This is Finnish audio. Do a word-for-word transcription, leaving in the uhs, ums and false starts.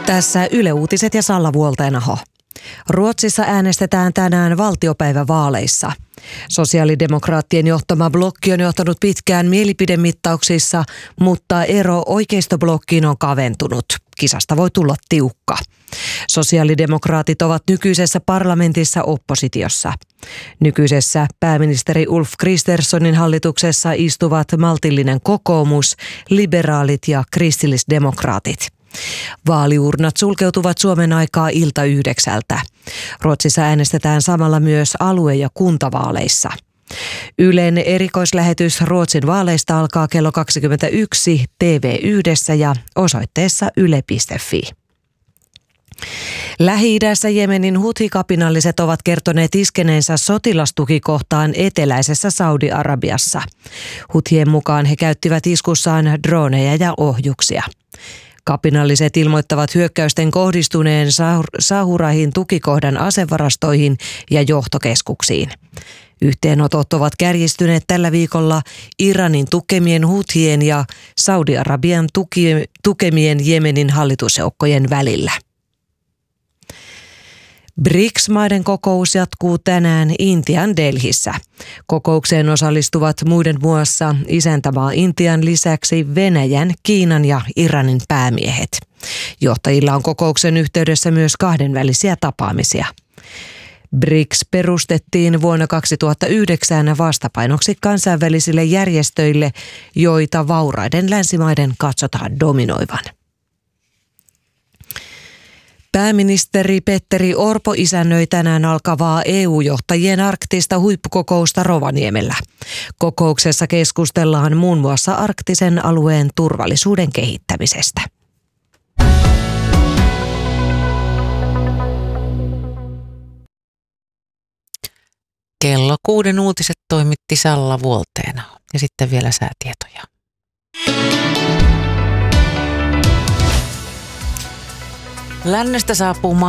Tässä Yle Uutiset ja Salla Vuolteenaho. Ruotsissa äänestetään tänään valtiopäivävaaleissa. Sosiaalidemokraattien johtama blokki on johtanut pitkään mielipidemittauksissa, mutta ero oikeistoblokkiin on kaventunut. Kisasta voi tulla tiukka. Sosiaalidemokraatit ovat nykyisessä parlamentissa oppositiossa. Nykyisessä pääministeri Ulf Kristerssonin hallituksessa istuvat maltillinen kokoomus, liberaalit ja kristillisdemokraatit. Vaaliurnat sulkeutuvat Suomen aikaa ilta yhdeksältä. Ruotsissa äänestetään samalla myös alue- ja kuntavaaleissa. Ylen erikoislähetys Ruotsin vaaleista alkaa kello kaksikymmentäyksi T V yhdessä ja osoitteessa yle piste fi. Lähi-idässä Jemenin huthi-kapinalliset ovat kertoneet iskeneensä sotilastukikohtaan eteläisessä Saudi-Arabiassa. Huthien mukaan he käyttivät iskussaan droneja ja ohjuksia. Kapinalliset ilmoittavat hyökkäysten kohdistuneen Sahurahin tukikohdan asevarastoihin ja johtokeskuksiin. Yhteenotot ovat kärjistyneet tällä viikolla Iranin tukemien huthien ja Saudi-Arabian tuki- tukemien Jemenin hallitusjoukkojen välillä. B R I C S-maiden kokous jatkuu tänään Intian Delhissä. Kokoukseen osallistuvat muiden muassa isäntämaa Intian lisäksi Venäjän, Kiinan ja Iranin päämiehet. Johtajilla on kokouksen yhteydessä myös kahdenvälisiä tapaamisia. B R I C S perustettiin vuonna kaksituhattayhdeksän vastapainoksi kansainvälisille järjestöille, joita vauraiden länsimaiden katsotaan dominoivan. Pääministeri Petteri Orpo isännöi tänään alkavaa E U-johtajien arktista huippukokousta Rovaniemellä. Kokouksessa keskustellaan muun muassa arktisen alueen turvallisuuden kehittämisestä. Kello kuuden uutiset toimitti Salla Vuolteenaho ja sitten vielä säätietoja. Lännestä saapuu